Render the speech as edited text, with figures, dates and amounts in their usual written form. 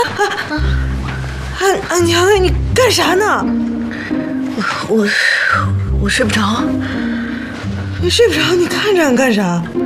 安娘，你干啥呢？ 我睡不着。 你睡不着，你看着俺干啥？